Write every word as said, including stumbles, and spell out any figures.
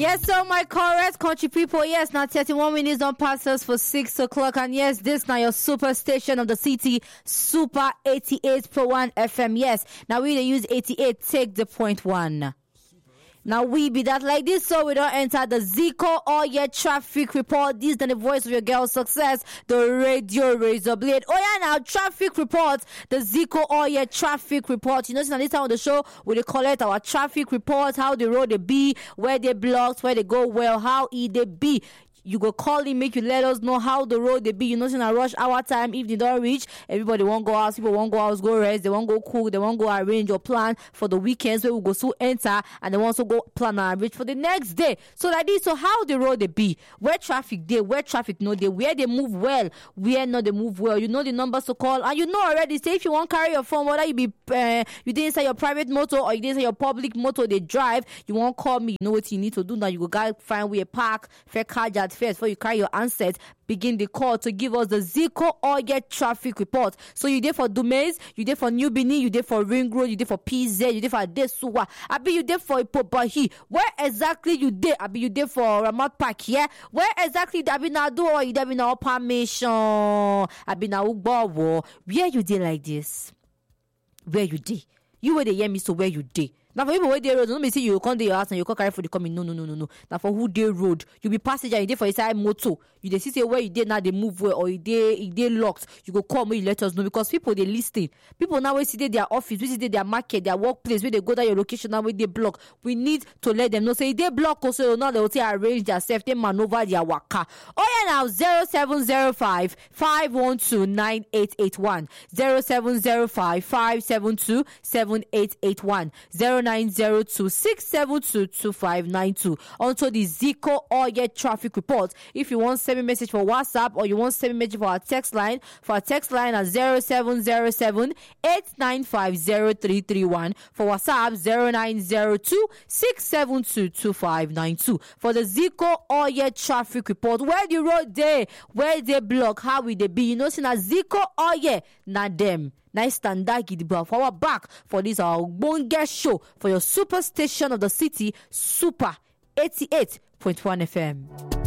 Yes, so my correct country people, yes, now thirty-one minutes don't pass us for six o'clock, and yes, this now your super station of the city, Super eighty-eight point one F M. Yes, now we they use eighty-eight, take the point one. Now we be that like this, so we don't enter the Zico or your traffic report. This is the voice of your girl's success, the radio razor blade. Oh yeah, now traffic report, the Zico or your traffic report. You know, since this time on the show, we dey collect our traffic report, how the road they be, where they blocked, where they go well, how it they be. You go call him, make you let us know how the road they be. You know, in a rush hour time, if they don't reach, everybody won't go out, people won't go out, go rest, they won't go cook, they won't go arrange or plan for the weekends where we go so enter, and they want to go plan and arrange for the next day. So like this, so how the road they be, where traffic they, where traffic no they, where they move well, where not they move well. You know the numbers to call, and you know already. Say if you want to carry your phone, whether you be uh, you didn't say your private motor or you didn't say your public motor they drive, you won't call me. You know what you need to do now. You go guys find where park, fair car at first before you carry your answers. Begin the call to give us the Zico or get traffic report. So you there for Dumaze, you there for New Benin, you there for Ring Road, you there for P Z, you there for Adesuwa. I be you there for Ipobahi. Where exactly you there? I be you there for Ramat Park, yeah? Where exactly I be now do or you there be now permission? I be now Ugbawo. Where you there like this? Where you there? You where they hear me, so where you there? Now for people where they road, don't me see you come to your house and you come carry for the coming. No, no, no, no, no. Now for who they road, you be passenger, you there for inside motor. You they see say where you did now they move well or you they you they locked. You go call me, you let us know because people they listing. People now we see they their office, we see they their market, their workplace, where they go to your location now where they block. We need to let them know. Say they block also now they will say arrange their self, they maneuver their waka. Oh yeah, now zero seven zero five five one two nine eight eight one zero seven zero five five seven two seven eight eight one zero nine zero two six seven two two five nine two. Onto the Zico or get traffic report. If you want send me message for WhatsApp or you want send me message for our text line, for our text line at zero seven zero seven eight nine five zero three three one. For WhatsApp zero nine zero two six seven two two five nine two. For the Zico or get traffic report, where the road there, where they block, how will they be? You know, see na Zico or yeah, not them. Nice standard gidigba for our back for this our Bonga show for your super station of the city, Super eighty-eight point one F M.